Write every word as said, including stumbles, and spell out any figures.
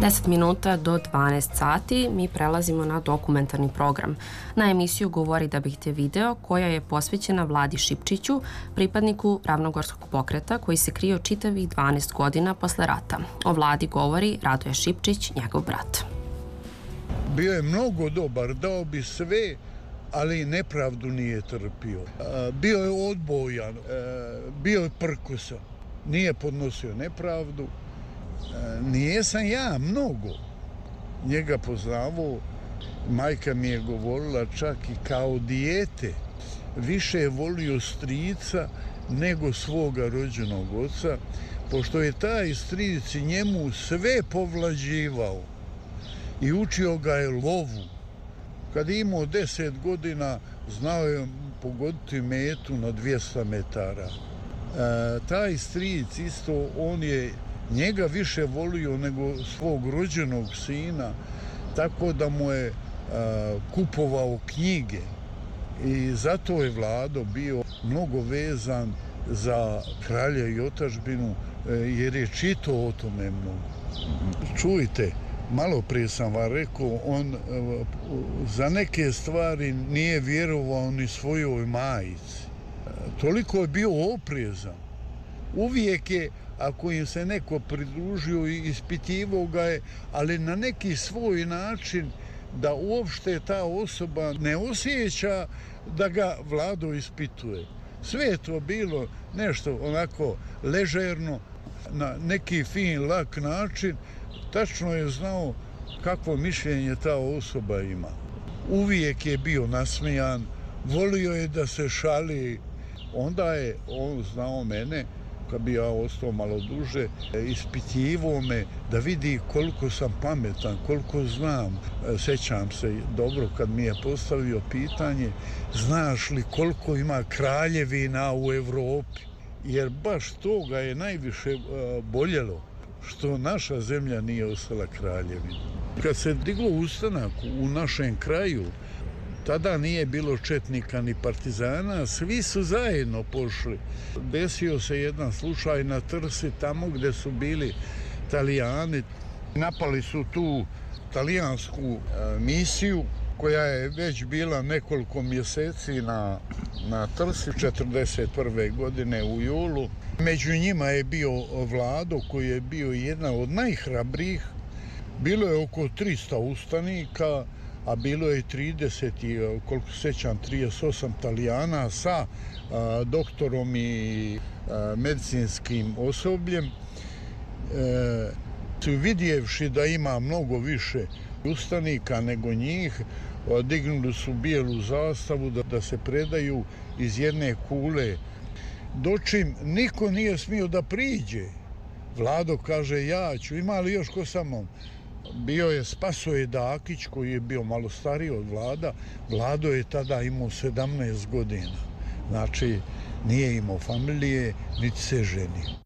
deset minuta do dvanaest sati mi prelazimo na dokumentarni program. Na emisiju Govori da bih te video, koja je posvećena Vladi Šipčiću, pripadniku Ravnogorskog pokreta koji se krio čitavih dvanaest godina posle rata. O Vladi govori Radoje Šipčić, njegov brat. Bio je mnogo dobar, dao bi sve, ali nepravdu nije trpio. Bio je odbojan, bio je prkosan, nije podnosio nepravdu. Nijesam ja mnogo njega poznavao, majka mi je govorila čak i kao dijete. Više je volio strica nego svoga rođenog oca, pošto je taj stric njemu sve povlađivao i učio ga je lovu. Kad je imao deset godina, znao je pogoditi metu na dvjesto metara. E, taj stric isto, on je njega više volio nego svog rođenog sina, tako da mu je a, kupovao knjige. I zato je Vlado bio mnogo vezan za kralja i otadžbinu, jer je čitao o tome mnogo. Čujte, malo prije sam vam rekao, on za neke stvari nije vjerovao ni svojoj majici. Toliko je bio oprezan. Uvijek je, ako im se neko pridružio i ispitivao ga je, ali na neki svoj način da uopšte ta osoba ne osjeća da ga Vlado ispituje. Sve je to bilo nešto onako ležerno, na neki fin, lak način. Tačno je znao kakvo mišljenje ta osoba ima. Uvijek je bio nasmijan, volio je da se šali. Onda je on znao mene, kad bi ja ostao malo duže, ispitivo me da vidi koliko sam pametan, koliko znam. Sjećam se dobro kad mi je postavio pitanje, znaš li koliko ima kraljevina u Evropi? Jer baš toga je najviše boljelo, što naša zemlja nije ostala kraljevina. Kad se diglo ustanak u našem kraju, tada nije bilo četnika ni partizana, svi su zajedno pošli. Desio se jedan slučaj na Trsi, tamo gdje su bili Talijani. Napali su tu talijansku misiju, koja je već bila nekoliko mjeseci na, na Trsi, četrdeset prve godine u julu. Među njima je bio Vlado, koji je bio jedan od najhrabrijih. Bilo je oko tristo ustanika, a bilo je trideset, koliko sećam, trideset osam Talijana sa a, doktorom i a, medicinskim osobljem. E, vidjevši da ima mnogo više ustanika nego njih, dignuli su bijelu zastavu da, da se predaju iz jedne kule. Dočim niko nije smio da priđe. Vlado kaže, ja ću, ima li još ko sa mnom? Bio je Spasoje Dakić, koji je bio malo stariji od Vlada. Vlado je tada imao sedamnaest godina. Znači, nije imao familije, niti se ženio.